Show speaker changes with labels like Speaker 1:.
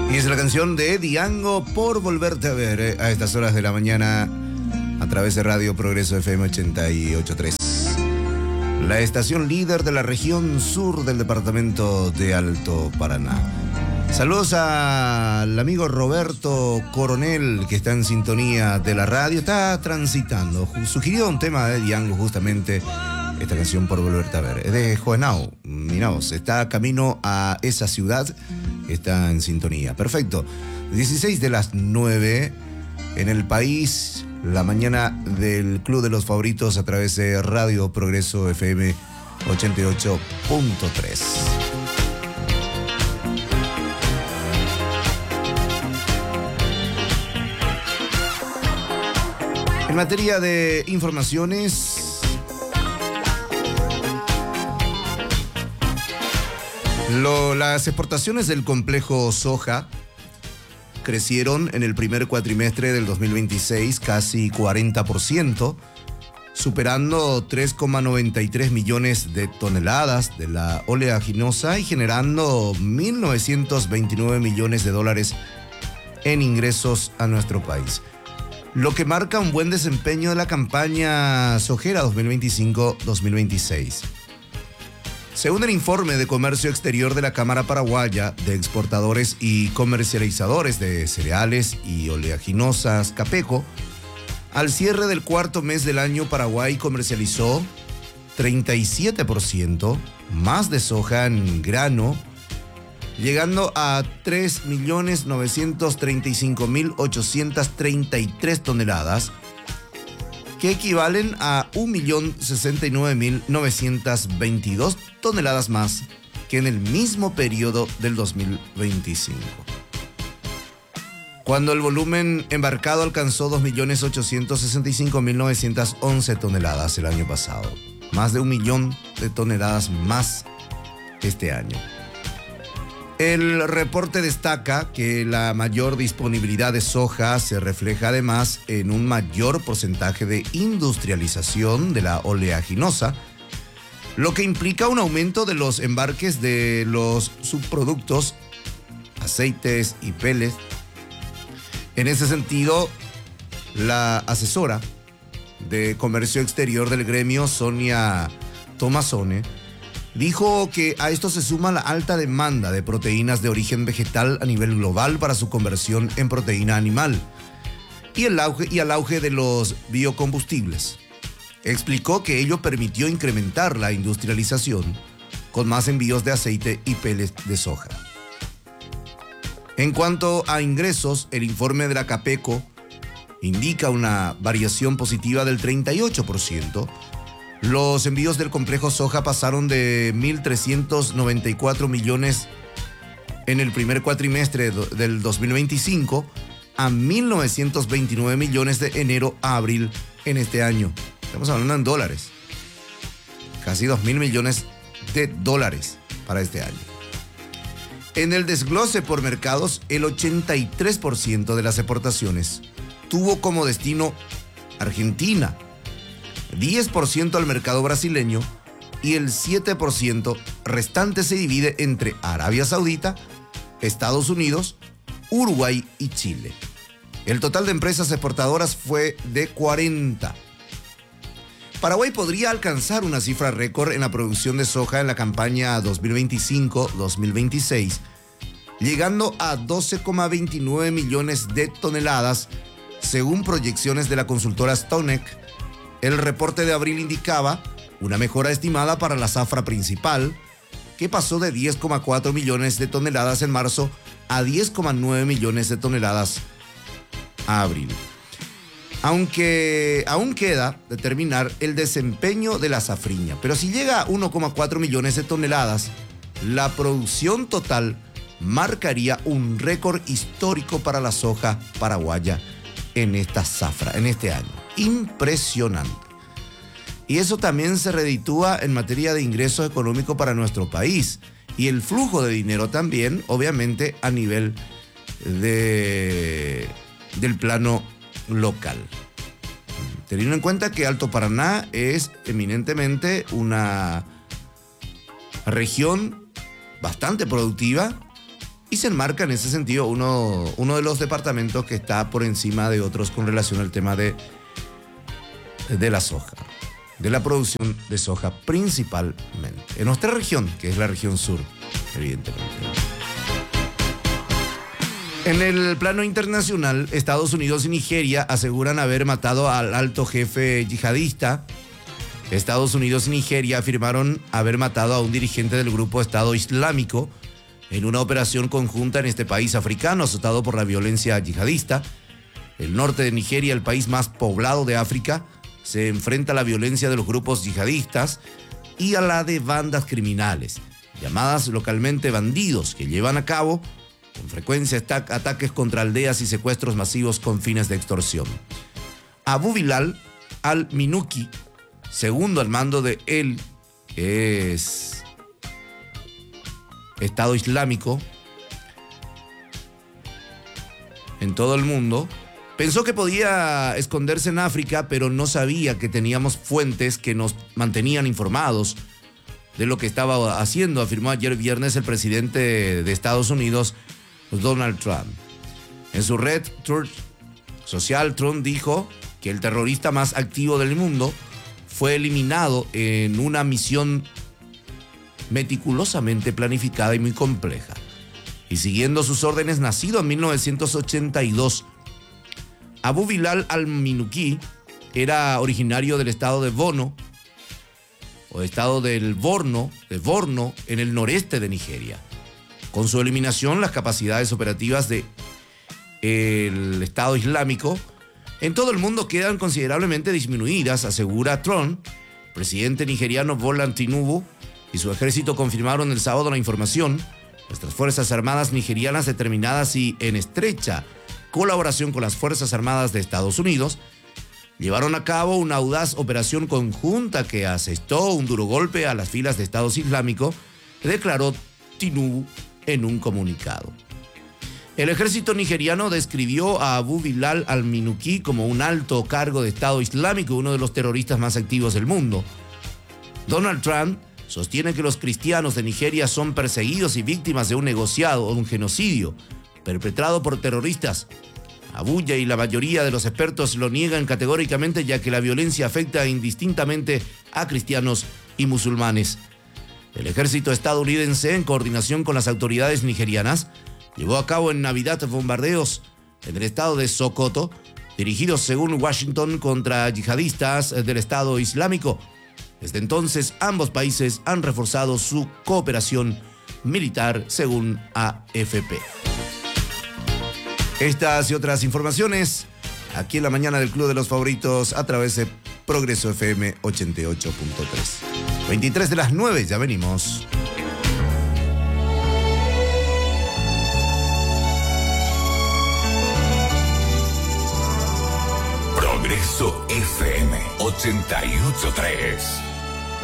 Speaker 1: Y es la canción de Diango, Por Volverte a Ver, a estas horas de la mañana a través de Radio Progreso FM 88.3. La estación líder de la región sur del departamento de Alto Paraná. Saludos al amigo Roberto Coronel, que está en sintonía de la radio, está transitando. Sugirió un tema de Diango, justamente esta canción Por Volverte a Ver. Es de Joenau, mirá vos, está camino a esa ciudad, está en sintonía. Perfecto. 16 de las 9 en el país, la mañana del Club de los Favoritos a través de Radio Progreso FM 88.3. En materia de informaciones, las exportaciones del complejo soja crecieron en el primer cuatrimestre del 2026 casi 40%, superando 3,93 millones de toneladas de la oleaginosa y generando 1.929 millones de dólares en ingresos a nuestro país, lo que marca un buen desempeño de la campaña sojera 2025-2026. Según el informe de Comercio Exterior de la Cámara Paraguaya de Exportadores y Comercializadores de Cereales y Oleaginosas, CAPECO, al cierre del cuarto mes del año, Paraguay comercializó 37% más de soja en grano, llegando a 3.935.833 toneladas, que equivalen a 1.069.922 toneladas más que en el mismo periodo del 2025. Cuando el volumen embarcado alcanzó 2.865.911 toneladas el año pasado, más de 1 millón de toneladas más este año. El reporte destaca que la mayor disponibilidad de soja se refleja además en un mayor porcentaje de industrialización de la oleaginosa, lo que implica un aumento de los embarques de los subproductos, aceites y pellets. En ese sentido, la asesora de Comercio Exterior del gremio, Sonia Tomasone, dijo que a esto se suma la alta demanda de proteínas de origen vegetal a nivel global para su conversión en proteína animal y al auge de los biocombustibles. Explicó que ello permitió incrementar la industrialización con más envíos de aceite y pellets de soja. En cuanto a ingresos, el informe de la CAPECO indica una variación positiva del 38%. Los envíos del complejo soja pasaron de 1.394 millones en el primer cuatrimestre del 2025 a 1.929 millones de enero a abril en este año. Estamos hablando en dólares. Casi 2.000 millones de dólares para este año. En el desglose por mercados, el 83% de las exportaciones tuvo como destino Argentina, 10% al mercado brasileño y el 7% restante se divide entre Arabia Saudita, Estados Unidos, Uruguay y Chile. El total de empresas exportadoras fue de 40. Paraguay podría alcanzar una cifra récord en la producción de soja en la campaña 2025-2026, llegando a 12,29 millones de toneladas, según proyecciones de la consultora Stonex. El reporte de abril indicaba una mejora estimada para la zafra principal, que pasó de 10,4 millones de toneladas en marzo a 10,9 millones de toneladas a abril. Aunque aún queda determinar el desempeño de la safriña, pero si llega a 1,4 millones de toneladas, la producción total marcaría un récord histórico para la soja paraguaya en esta zafra, en este año. Impresionante. Y eso también se reditúa en materia de ingresos económicos para nuestro país y el flujo de dinero también, obviamente, a nivel del plano local. Teniendo en cuenta que Alto Paraná es eminentemente una región bastante productiva y se enmarca en ese sentido uno de los departamentos que está por encima de otros con relación al tema de la soja, de la producción de soja principalmente. En nuestra región, que es la región sur, evidentemente. En el plano internacional, Estados Unidos y Nigeria aseguran haber matado al alto jefe yihadista. Estados Unidos y Nigeria afirmaron haber matado a un dirigente del grupo Estado Islámico en una operación conjunta en este país africano azotado por la violencia yihadista. El norte de Nigeria, el país más poblado de África, se enfrenta a la violencia de los grupos yihadistas y a la de bandas criminales, llamadas localmente bandidos, que llevan a cabo con frecuencia ataques contra aldeas y secuestros masivos con fines de extorsión. Abu Bilal al-Minuki, segundo al mando de él, que es Estado Islámico en todo el mundo, pensó que podía esconderse en África, pero no sabía que teníamos fuentes que nos mantenían informados de lo que estaba haciendo, afirmó ayer viernes el presidente de Estados Unidos, Donald Trump. En su red Truth Social, Trump dijo que el terrorista más activo del mundo fue eliminado en una misión meticulosamente planificada y muy compleja. Y siguiendo sus órdenes, nacido en 1982, Abu Bilal al-Minuki era originario del estado de Borno, o estado del Borno, en el noreste de Nigeria. Con su eliminación, las capacidades operativas del Estado Islámico en todo el mundo quedan considerablemente disminuidas, asegura Trump. El presidente nigeriano Bola Tinubu y su ejército confirmaron el sábado la información. Nuestras Fuerzas Armadas nigerianas, determinadas y en estrecha colaboración con las Fuerzas Armadas de Estados Unidos, llevaron a cabo una audaz operación conjunta que asestó un duro golpe a las filas de Estado Islámico, declaró Tinubu en un comunicado. El ejército nigeriano describió a Abu Bilal al-Minuki como un alto cargo de Estado Islámico, uno de los terroristas más activos del mundo. Donald Trump sostiene que los cristianos de Nigeria son perseguidos y víctimas de un negociado o un genocidio perpetrado por terroristas. Abuya y la mayoría de los expertos lo niegan categóricamente, ya que la violencia afecta indistintamente a cristianos y musulmanes. El ejército estadounidense, en coordinación con las autoridades nigerianas, llevó a cabo en Navidad bombardeos en el estado de Sokoto, dirigidos según Washington contra yihadistas del Estado Islámico. Desde entonces, ambos países han reforzado su cooperación militar, según AFP. Estas y otras informaciones aquí en la mañana del Club de los Favoritos a través de Progreso FM 88.3. 23 de las 9, ya venimos.
Speaker 2: Progreso FM 88.3.